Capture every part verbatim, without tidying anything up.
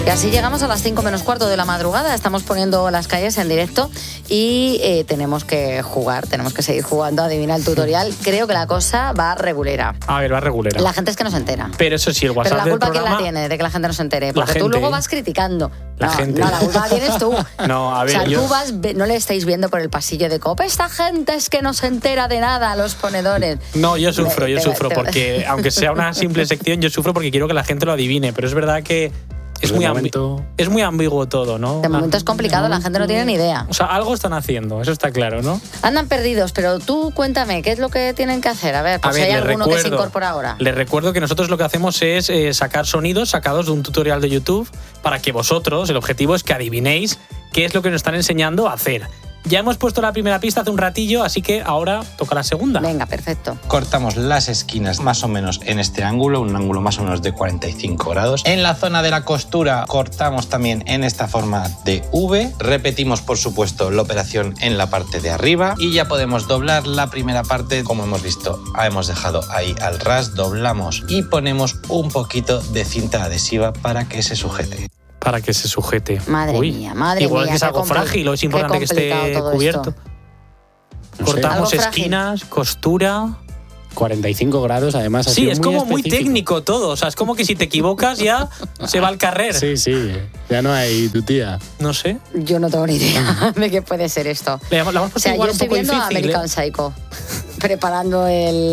Y así llegamos a las cinco menos cuarto de la madrugada. Estamos poniendo las calles en directo y eh, tenemos que jugar, tenemos que seguir jugando. Adivina el tutorial. Creo que la cosa va regulera. A ver, va regulera. La gente es que no se entera. Pero eso sí, el WhatsApp Pero la culpa del quién la programa... tiene de que la gente no se entere. Porque La tú gente. luego vas criticando. La no, gente. No, la culpa la tienes tú. No, a ver, o sea, yo... tú vas, no le estáis viendo por el pasillo de COPE. Esta gente es que no se entera de nada, los ponedores. No, yo sufro, yo Te- sufro, te- porque aunque sea una simple sección, yo sufro porque quiero que la gente lo adivine. Pero es verdad que es de muy, momento- ambi- es muy ambiguo todo, ¿no? De momento es complicado, la gente no tiene ni idea. O sea, algo están haciendo, eso está claro, ¿no? Andan perdidos, pero tú cuéntame, ¿qué es lo que tienen que hacer? A ver, pues A si ver, hay les alguno que se recuerdo- incorpora ahora. Les recuerdo que nosotros lo que hacemos es eh, sacar sonidos sacados de un tutorial de YouTube para que vosotros, el objetivo es que adivinéis qué es lo que nos están enseñando a hacer. Ya hemos puesto la primera pista hace un ratillo, así que ahora toca la segunda. Venga, perfecto. Cortamos las esquinas más o menos en este ángulo, un ángulo más o menos de cuarenta y cinco grados. En la zona de la costura cortamos también en esta forma de V. Repetimos, por supuesto, la operación en la parte de arriba y ya podemos doblar la primera parte. Como hemos visto, hemos dejado ahí al ras, doblamos y ponemos un poquito de cinta adhesiva para que se sujete. Para que se sujete. Madre Uy, mía, madre igual mía, que es qué algo compli- frágil, o es qué importante que esté complicado todo cubierto. esto. No sé. Cortamos Algo frágil. esquinas, costura. cuarenta y cinco grados, además. Ha Sí, sido es muy como muy específico. técnico todo. O sea, es como que si te equivocas ya se va al carrer. Sí, sí. Ya no hay tu tía. No sé. Yo no tengo ni idea de qué puede ser esto. Le hemos- le hemos O puesto sea, igual yo un estoy poco viendo a difícil, American ¿eh? Psycho preparando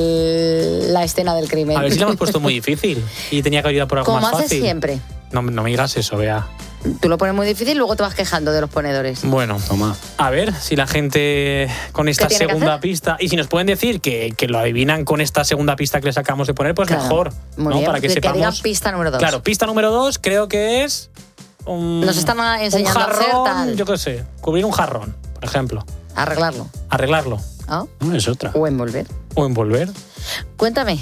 el, la escena del crimen. A ver si le hemos puesto muy difícil y tenía que ayudar por algo Como más haces fácil. siempre. No, no me digas eso, vea. Tú lo pones muy difícil y luego te vas quejando de los ponedores. Bueno, Toma. a ver si la gente con esta tiene que segunda hacer? pista, y si nos pueden decir que, que lo adivinan con esta segunda pista que les acabamos de poner, pues Claro. mejor. Muy ¿no? bien, Para que que sepamos. digan pista número dos. Claro, pista número dos creo que es. Un, Nos están enseñando un a hacer jarrón, tal. yo qué sé, cubrir un jarrón, por ejemplo. Arreglarlo. Arreglarlo. ¿no? No, es otra. O envolver. O envolver. Cuéntame,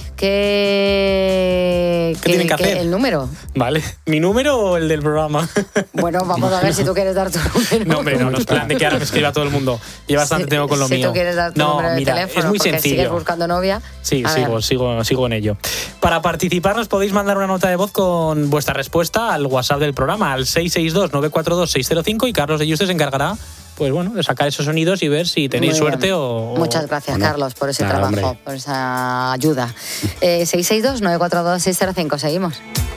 ¿qué, ¿Qué tienen que hacer? el número? Vale. ¿Mi número o el del programa? Bueno, vamos a ver si tú quieres dar tu número. No, hombre, no, no es plan de que ahora me escriba todo el mundo. Y bastante Si- tengo con lo si mío. tú quieres dar tu no, número de mira, teléfono es muy porque sencillo. sigues buscando novia. Sí, A sigo, ver. sigo, sigo en ello. Para participar nos podéis mandar una nota de voz con vuestra respuesta al WhatsApp del programa, al seis seis dos, nueve cuatro dos, seis cero cinco, y Carlos de Yuste se encargará, pues bueno, de sacar esos sonidos y ver si tenéis Muy suerte bien. o... Muchas gracias, o no. Carlos, por ese Nada, trabajo, hombre. por esa ayuda. Eh, seis seis dos, nueve cuatro dos, seis cero cinco, seguimos.